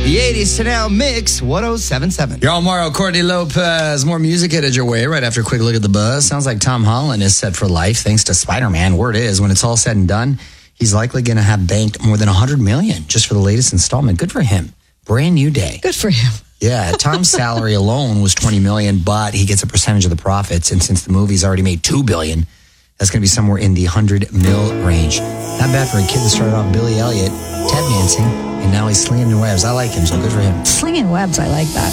The 80s to now mix 1077. You're all Mario Courtney Lopez. More music headed your way right after a quick look at the buzz. Sounds like Tom Holland is set for life thanks to Spider-Man. Word is, when it's all said and done, he's likely going to have banked more than $100 million just for the latest installment. Good for him. Brand new day. Good for him. Yeah, Tom's salary alone was $20 million, but he gets a percentage of the profits. And since the movie's already made $2 billion, that's going to be somewhere in the $100 million range. Not bad for a kid that started off Billy Elliot, tap dancing, and now he's slinging webs. I like him, so good for him. Slinging webs, I like that.